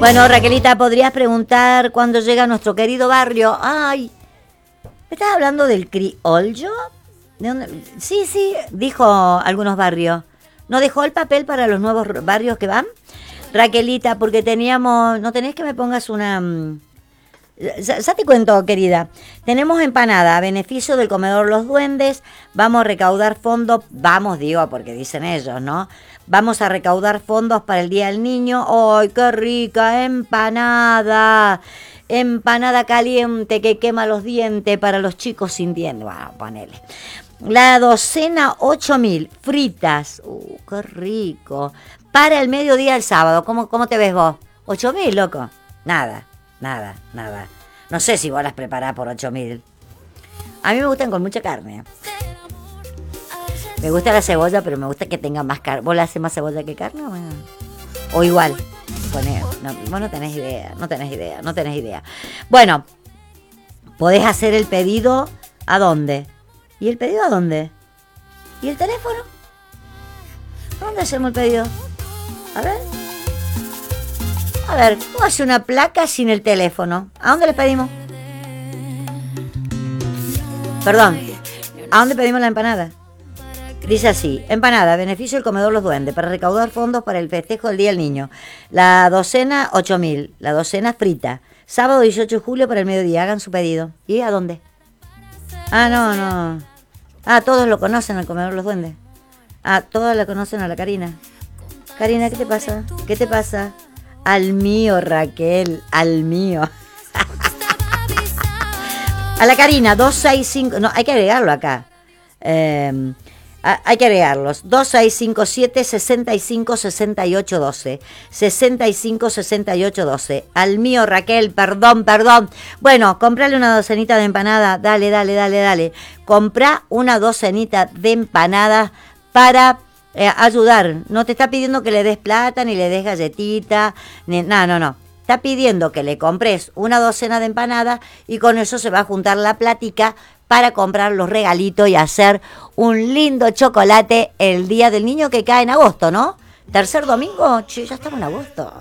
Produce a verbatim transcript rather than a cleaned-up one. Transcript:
Bueno, Raquelita, ¿podrías preguntar cuándo llega nuestro querido barrio? Ay, ¿me estás hablando del criollo? ¿De dónde? Sí, sí, dijo algunos barrios. ¿No dejó el papel para los nuevos barrios que van? Raquelita, porque teníamos... ¿No tenés que me pongas una...? Ya, ya te cuento, querida. Tenemos empanada a beneficio del comedor Los Duendes. Vamos a recaudar fondos. Vamos, digo, porque dicen ellos, ¿no? Vamos a recaudar fondos para el Día del Niño. ¡Ay, qué rica empanada! Empanada caliente que quema los dientes para los chicos sin dientes. Bueno, ponele. La docena, ocho mil. Fritas. ¡Uh, qué rico! Para el mediodía del sábado. ¿Cómo, cómo te ves vos? ¿ocho mil, loco? Nada. Nada, nada. No sé si vos las preparás por ocho mil. A mí me gustan con mucha carne. Me gusta la cebolla, pero me gusta que tenga más carne. ¿Vos le haces más cebolla que carne? Bueno. O igual. Poné, no, vos no tenés idea, no tenés idea, no tenés idea. Bueno, podés hacer el pedido ¿a dónde? ¿Y el pedido a dónde? ¿Y el teléfono? ¿A dónde hacemos el pedido? A ver. A ver, ¿cómo hace una placa sin el teléfono? ¿A dónde le pedimos? Perdón, ¿a dónde pedimos la empanada? Dice así: empanada, beneficio del comedor Los Duendes, para recaudar fondos para el festejo del Día del Niño. La docena, ocho mil. La docena frita. Sábado dieciocho de julio para el mediodía. Hagan su pedido. ¿Y a dónde? Ah, no, no. Ah, todos lo conocen al comedor Los Duendes. Ah, todos la conocen a la Karina. Karina, ¿qué te pasa? ¿Qué te pasa? Al mío, Raquel, al mío. A la Karina, dos seis cinco... No, hay que agregarlo acá. Eh, hay que agregarlos. dos seis cinco siete, seis cinco, seis ocho uno dos. seis cinco, seis ocho uno dos. Al mío, Raquel, perdón, perdón. Bueno, comprale una docenita de empanada. Dale, dale, dale, dale. Comprá una docenita de empanada para... Eh, ayudar. No te está pidiendo que le des plata, ni le des galletita, ni, no, no, no. Está pidiendo que le compres una docena de empanadas y con eso se va a juntar la plática para comprar los regalitos y hacer un lindo chocolate el Día del Niño que cae en agosto, ¿no? Tercer domingo, che, ya estamos en agosto.